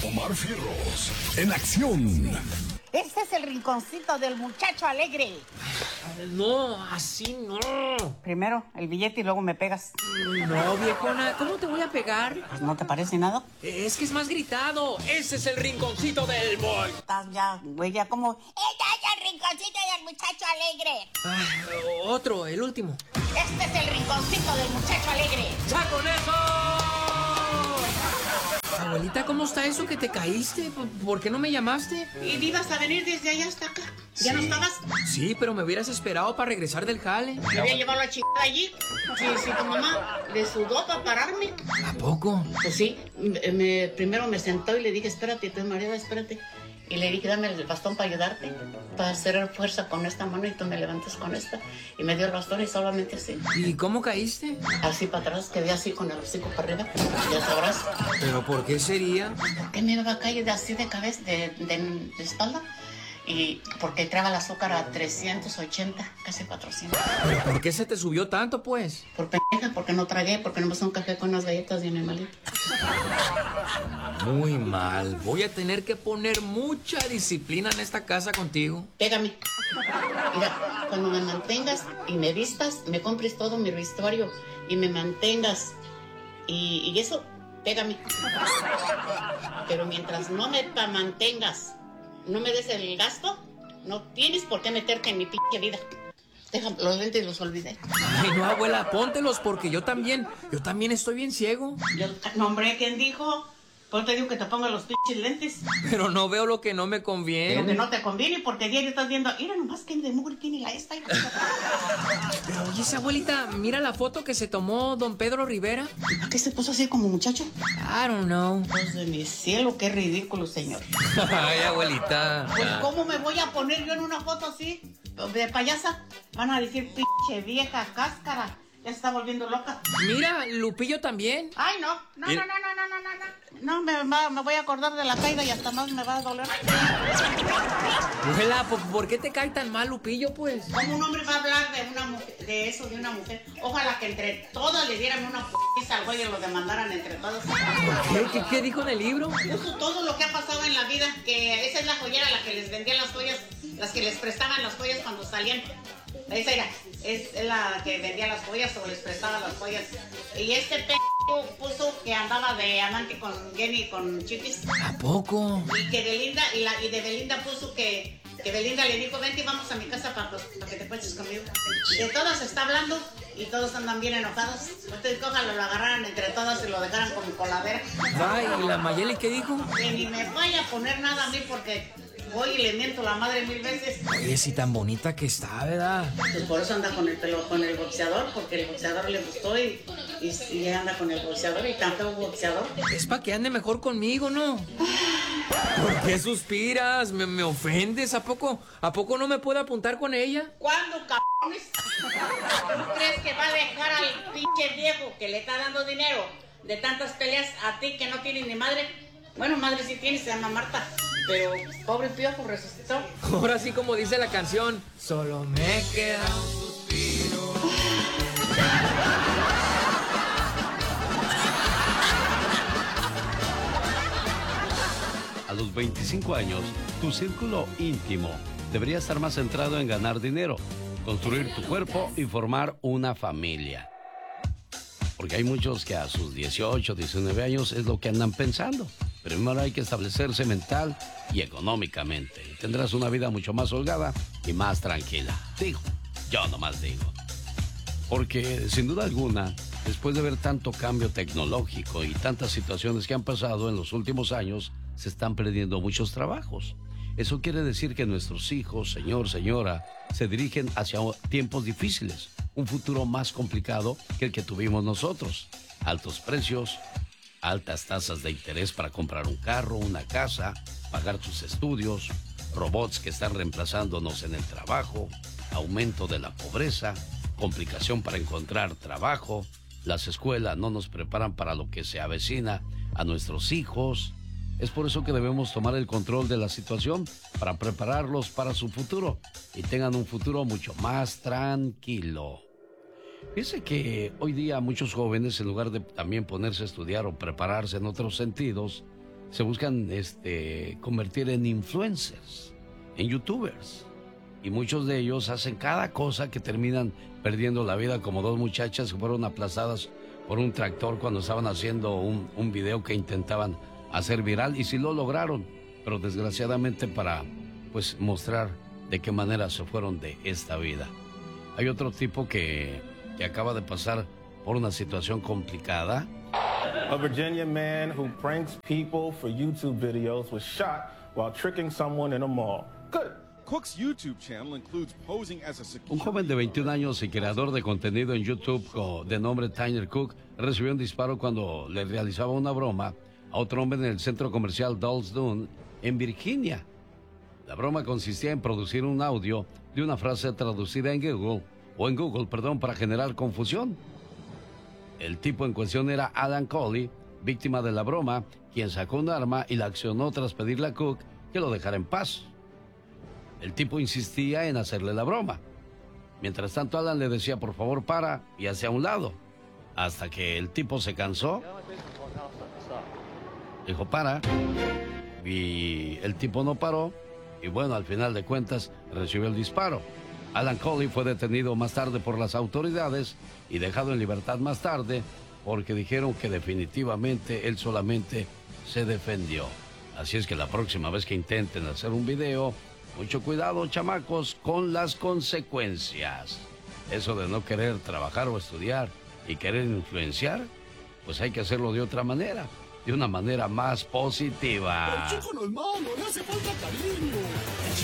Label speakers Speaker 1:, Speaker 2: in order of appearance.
Speaker 1: Omar Fierros, en acción.
Speaker 2: Este es el rinconcito del muchacho alegre.
Speaker 3: No, así no.
Speaker 2: Primero el billete y luego me pegas.
Speaker 3: No, viejona, ¿cómo te voy a pegar?
Speaker 2: Pues, ¿no te parece nada?
Speaker 3: Es que es más gritado. Ese es el rinconcito del boy.
Speaker 2: Estás ya, güey, ya como... ¡Este es el rinconcito del muchacho alegre!
Speaker 3: Otro, el último.
Speaker 2: Este es el rinconcito del muchacho alegre.
Speaker 3: ¡Ya con eso! Abuelita, ¿cómo está eso que te caíste? ¿Por qué no me llamaste?
Speaker 2: ¿Y ibas a venir desde allá hasta acá? ¿Ya no estabas?
Speaker 3: Sí, pero me hubieras esperado para regresar del jale.
Speaker 2: ¿Me había llevado la chica allí? Sí, tu mamá le sudó para pararme.
Speaker 3: ¿A poco?
Speaker 2: Pues sí, primero me sentó y le dije, espérate, tu marido, espérate. Y le dije, dame el bastón para ayudarte, para hacer fuerza con esta mano y tú me levantas con esta. Y me dio el bastón y solamente así.
Speaker 3: ¿Y cómo caíste?
Speaker 2: Así para atrás, quedé así con el hocico para arriba, ya sabrás.
Speaker 3: ¿Pero por qué sería?
Speaker 2: ¿Por qué me iba a caer así de cabeza, de espalda? Y porque traba el azúcar a 380, casi 400.
Speaker 3: ¿Pero por qué se te subió tanto, pues?
Speaker 2: Por pendeja, porque no tragué, porque no me un café con unas galletas de animalito.
Speaker 3: Muy mal. Voy a tener que poner mucha disciplina en esta casa contigo.
Speaker 2: Pégame. Mira, cuando me mantengas y me vistas, me compres todo mi vestuario y me mantengas y eso, pégame. Pero mientras no me mantengas, no me des el gasto, no tienes por qué meterte en mi pinche vida. Déjame, los lentes los olvidé.
Speaker 3: Ay, no, abuela, póntelos porque yo también estoy bien ciego.
Speaker 2: No, hombre, ¿quién dijo? Pues te digo que te ponga los pinches lentes.
Speaker 3: Pero no veo lo que no me conviene.
Speaker 2: Lo que no te conviene porque diario estás viendo, mira nomás que de mugre tiene la esta.
Speaker 3: Pero oye, esa abuelita, mira la foto que se tomó don Pedro Rivera.
Speaker 2: ¿A qué se puso así como muchacho?
Speaker 3: I don't know.
Speaker 2: Dios de mi cielo, qué ridículo, señor.
Speaker 3: Ay, abuelita.
Speaker 2: Pues, ¿cómo me voy a poner yo en una foto así? De payasa. Van a decir, pinche vieja cáscara. Ya se está volviendo loca.
Speaker 3: Mira, Lupillo también.
Speaker 2: Ay, no. No, me voy a acordar de la caída y hasta más me va a doler.
Speaker 3: Abuela, ¿por qué te cae tan mal Lupillo, pues?
Speaker 2: ¿Cómo un hombre va a hablar de una mujer, de eso, de una mujer? Ojalá que entre todas le dieran una p***iza al güey y lo demandaran entre todos.
Speaker 3: ¿Qué dijo en el libro?
Speaker 2: Puso todo lo que ha pasado en la vida, que esa es la joyera la que les vendía las joyas, las que les prestaban las joyas cuando salían. Esa era, es la que vendía las joyas o les prestaba las joyas. Y este puso que andaba de amante con Jenny y con Chiquis.
Speaker 3: ¿A poco?
Speaker 2: Y que Belinda, y de Belinda puso que Belinda le dijo, vente, vamos a mi casa para que te cuentes conmigo. De todas está hablando y todos andan bien enojados. Ustedes cójanlo, lo agarraran entre todas y lo dejaran como coladera.
Speaker 3: Ay, ¿y la Mayeli qué dijo?
Speaker 2: Que ni me vaya a poner nada a mí porque voy y le miento la madre 1000 veces.
Speaker 3: Oye, sí tan bonita que está, ¿verdad?
Speaker 2: Pues por eso anda con el boxeador, porque el boxeador le gustó y anda con el boxeador y tanto boxeador.
Speaker 3: Es para que ande mejor conmigo, ¿no? ¿Por qué suspiras? ¿Me ofendes? ¿A poco no me puedo apuntar con ella?
Speaker 2: ¿Cuándo, cabrones? ¿Tú crees que va a dejar al pinche viejo que le está dando dinero de tantas peleas a ti que no tienes ni madre? Bueno, madre sí tiene, se llama Marta. Pero pobre piojo resucitó.
Speaker 3: Ahora sí, como dice la canción, solo me queda un suspiro.
Speaker 4: A los 25 años, tu círculo íntimo debería estar más centrado en ganar dinero, construir tu cuerpo y formar una familia. Porque hay muchos que a sus 18, 19 años es lo que andan pensando. Primero hay que establecerse mental y económicamente. Y tendrás una vida mucho más holgada y más tranquila. Digo, yo nomás digo. Porque sin duda alguna, después de ver tanto cambio tecnológico y tantas situaciones que han pasado en los últimos años, se están perdiendo muchos trabajos. Eso quiere decir que nuestros hijos, señor, señora, se dirigen hacia tiempos difíciles, un futuro más complicado que el que tuvimos nosotros. Altos precios, altas tasas de interés para comprar un carro, una casa, pagar tus estudios, robots que están reemplazándonos en el trabajo, aumento de la pobreza, complicación para encontrar trabajo, las escuelas no nos preparan para lo que se avecina a nuestros hijos. Es por eso que debemos tomar el control de la situación para prepararlos para su futuro y tengan un futuro mucho más tranquilo. Fíjese que hoy día muchos jóvenes, en lugar de también ponerse a estudiar o prepararse en otros sentidos, se buscan convertir en influencers, en youtubers. Y muchos de ellos hacen cada cosa que terminan perdiendo la vida, como dos muchachas que fueron aplastadas por un tractor cuando estaban haciendo un video que intentaban hacer viral, y sí lo lograron, pero desgraciadamente para pues mostrar de qué manera se fueron de esta vida. Hay otro tipo que acaba de pasar por una situación complicada.
Speaker 5: A Virginia man who pranks people for YouTube videos was shot while tricking someone in a mall. Good.
Speaker 6: Cook's YouTube channel includes posing as a security.
Speaker 4: Un joven de 21 años y creador de contenido en YouTube de nombre Tyler Cook recibió un disparo cuando le realizaba una broma a otro hombre en el centro comercial Dolls Dune en Virginia. La broma consistía en producir un audio de una frase traducida en Google para generar confusión. El tipo en cuestión era Alan Coley, víctima de la broma, quien sacó un arma y la accionó tras pedirle a Cook que lo dejara en paz. El tipo insistía en hacerle la broma. Mientras tanto, Alan le decía, por favor, para y hacia un lado. Hasta que el tipo se cansó. Dijo, para. Y el tipo no paró. Y bueno, al final de cuentas, recibió el disparo. Alan Coley fue detenido más tarde por las autoridades y dejado en libertad más tarde porque dijeron que definitivamente él solamente se defendió. Así es que la próxima vez que intenten hacer un video, mucho cuidado, chamacos, con las consecuencias. Eso de no querer trabajar o estudiar y querer influenciar, pues hay que hacerlo de otra manera, de una manera más positiva.
Speaker 1: El Chico no es malo, le hace falta cariño.